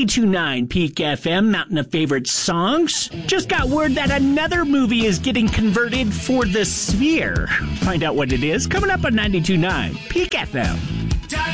92.9 Peak FM, Mountain of Favorite Songs. Just got word that another movie is getting converted for the Sphere. Find out what it is coming up on 92.9 Peak FM.